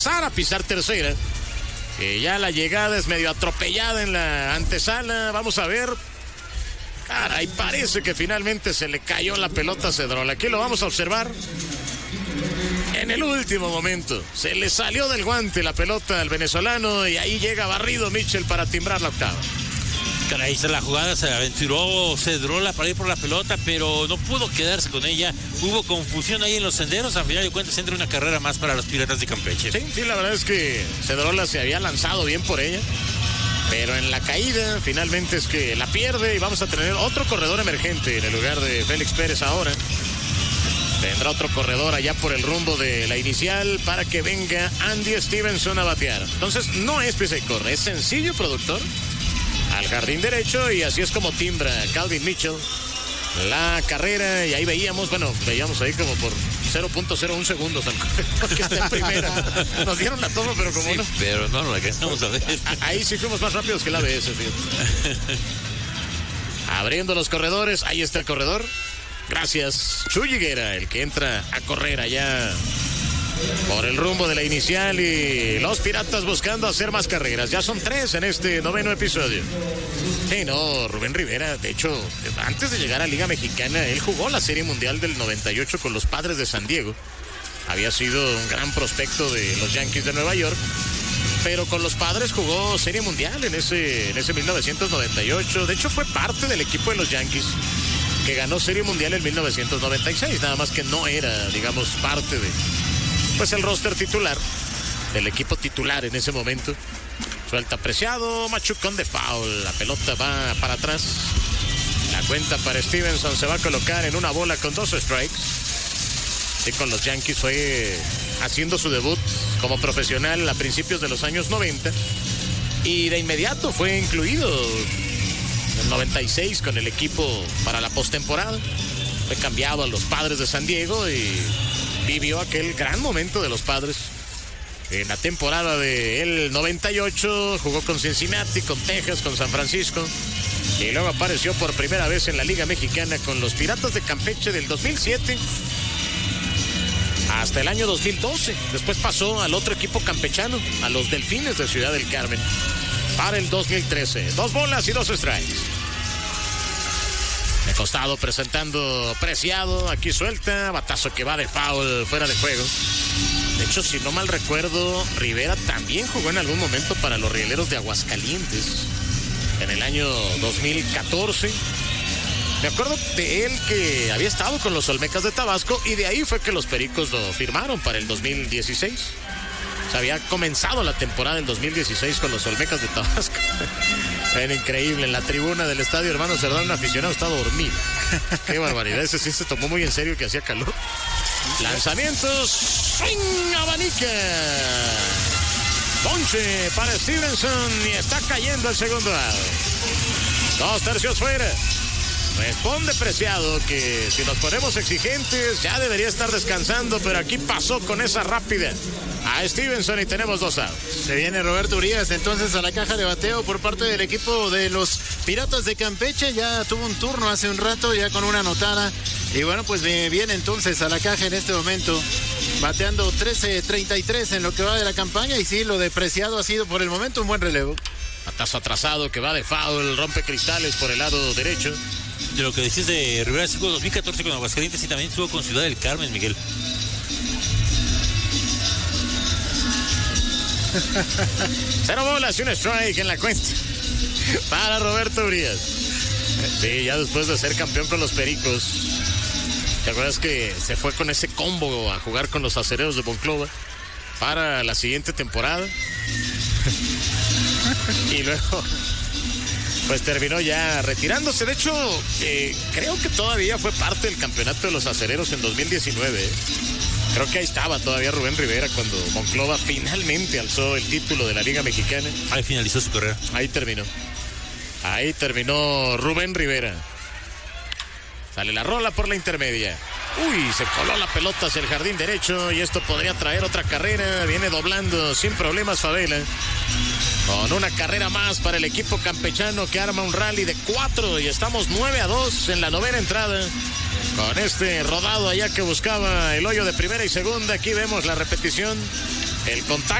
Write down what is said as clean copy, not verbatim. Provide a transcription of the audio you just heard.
a pisar tercera. Ya la llegada es medio atropellada en la antesala. Vamos a ver. Caray, parece que finalmente se le cayó la pelota a Cedrola. Aquí lo vamos a observar. En el último momento se le salió del guante la pelota al venezolano y ahí llega barrido Mitchell para timbrar la octava. Caray, la jugada se aventuró Cedrola para ir por la pelota, pero no pudo quedarse con ella. Hubo confusión ahí en los senderos. A final de cuentas entra una carrera más para los Piratas de Campeche. Sí, la verdad es que Cedrola se había lanzado bien por ella, pero en la caída finalmente es que la pierde y vamos a tener otro corredor emergente en el lugar de Félix Pérez ahora. Vendrá otro corredor allá por el rumbo de la inicial para que venga Andy Stevenson a batear. Entonces no es pisa y corre, es sencillo productor al jardín derecho y así es como timbra Calvin Mitchell la carrera. Y ahí veíamos ahí como por 0.01 segundos que está en primera. Nos dieron la toma, pero como sí, no. Pero no lo alcanzamos a ver. Ahí sí fuimos más rápidos que la ABS, fíjate. Abriendo los corredores, ahí está el corredor. Gracias, Chuy Higuera, el que entra a correr allá por el rumbo de la inicial y los Piratas buscando hacer más carreras. Ya son 3 en este noveno episodio. Sí, no, Rubén Rivera, de hecho, antes de llegar a Liga Mexicana, él jugó la Serie Mundial del 98 con los Padres de San Diego. Había sido un gran prospecto de los Yankees de Nueva York, pero con los Padres jugó Serie Mundial en ese 1998. De hecho, fue parte del equipo de los Yankees que ganó Serie Mundial en 1996, nada más que no era, digamos, parte de el roster titular del equipo titular en ese momento. Suelta Preciado, machucón de foul, la pelota va para atrás, la cuenta para Stevenson se va a colocar en una bola con 2 strikes. Y con los Yankees fue haciendo su debut como profesional a principios de los años 90 y de inmediato fue incluido en 96 con el equipo para la postemporada. Fue cambiado a los Padres de San Diego y vivió aquel gran momento de los Padres en la temporada del 98. Jugó con Cincinnati, con Texas, con San Francisco y luego apareció por primera vez en la Liga Mexicana con los Piratas de Campeche del 2007 hasta el año 2012. Después pasó al otro equipo campechano, a los Delfines de Ciudad del Carmen, para el 2013. 2 bolas y 2 strikes. De costado presentando Preciado, aquí suelta, batazo que va de foul, fuera de juego. De hecho, si no mal recuerdo, Rivera también jugó en algún momento para los Rieleros de Aguascalientes en el año 2014. Me acuerdo de él que había estado con los Olmecas de Tabasco y de ahí fue que los Pericos lo firmaron para el 2016. O sea, había comenzado la temporada en 2016 con los Olmecas de Tabasco. Era increíble, en la tribuna del estadio Hermano Cerdán, un aficionado estaba dormido. Qué barbaridad, ese sí se tomó muy en serio que hacía calor. Lanzamientos, swing, abanica. Ponche para Stevenson y está cayendo el segundo out. 2 tercios fuera. Responde Preciado que si nos ponemos exigentes ya debería estar descansando, pero aquí pasó con esa rápida a Stevenson y tenemos 2 outs. Se viene Roberto Urias entonces a la caja de bateo por parte del equipo de los Piratas de Campeche. Ya tuvo un turno hace un rato, ya con una anotada. Y bueno, pues viene entonces a la caja en este momento, bateando 13-33 en lo que va de la campaña. Y sí, lo de Preciado ha sido por el momento un buen relevo. Batazo atrasado que va de foul, rompe cristales por el lado derecho. De lo que decís de Rivera, estuvo 2014 con Aguascalientes y también estuvo con Ciudad del Carmen, Miguel. 0 bolas y un strike en la cuenta para Roberto Urias. Sí, ya después de ser campeón con los Pericos, ¿te acuerdas que se fue con ese combo a jugar con los Acereros de Monclova para la siguiente temporada? Y luego pues terminó ya retirándose. De hecho, creo que todavía fue parte del campeonato de los Acereros en 2019. Creo que ahí estaba todavía Rubén Rivera cuando Monclova finalmente alzó el título de la Liga Mexicana. Ahí finalizó su carrera. Ahí terminó Rubén Rivera. Sale la rola por la intermedia. Uy, se coló la pelota hacia el jardín derecho y esto podría traer otra carrera. Viene doblando sin problemas Favela, con una carrera más para el equipo campechano que arma un rally de 4 y estamos 9-2 en la novena entrada. Con este rodado allá que buscaba el hoyo de primera y segunda. Aquí vemos la repetición. El contacto.